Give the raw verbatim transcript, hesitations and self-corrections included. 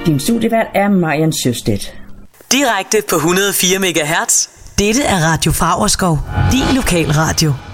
Din studievært er Marian Sjøstedt. Direkte på hundrede og fire megahertz. Dette er Radio Favreskov. Din lokalradio.